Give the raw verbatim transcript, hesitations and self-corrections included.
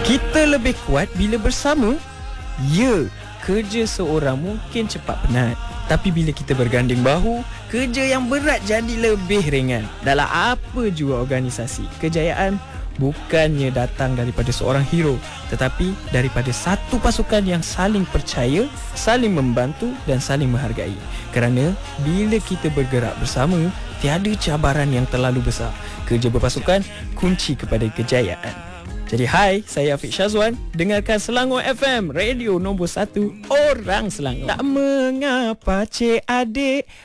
Kita lebih kuat bila bersama. Ya, kerja seorang mungkin cepat penat. Tapi bila kita berganding bahu, kerja yang berat jadi lebih ringan. Dalam apa jua organisasi, kejayaan bukannya datang daripada seorang hero, tetapi daripada satu pasukan yang saling percaya, saling membantu dan saling menghargai. Kerana bila kita bergerak bersama, tiada cabaran yang terlalu besar. Kerja berpasukan kunci kepada kejayaan. Jadi hai, saya Afiq Syazwan. Dengarkan Selangor F M, radio nombor satu orang Selangor. Tak mengapa cik adik,